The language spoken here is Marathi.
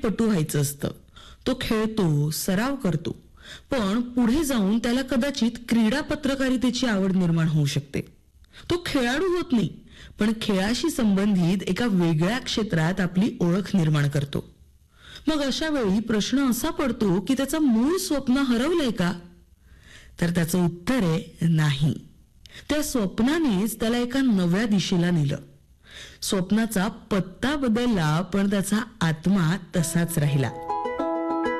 क्रिकेटपटू व्हायचं असतं. तो खेळतो, सराव करतो, पण पुढे जाऊन त्याला कदाचित क्रीडा पत्रकारितेची आवड निर्माण होऊ शकते. तो खेळाडू होत नाही, पण खेळाशी संबंधित एका वेगळ्या क्षेत्रात आपली ओळख निर्माण करतो. मग अशा वेळी प्रश्न असा पडतो की त्याचं मूळ स्वप्न हरवलंय का? तर त्याचं उत्तर आहे नाही. त्या स्वप्नानेच त्याला एका नव्या दिशेला नेलं. स्वप्नाचा पत्ता बदलला, पण त्याचा आत्मा तसाच राहिला.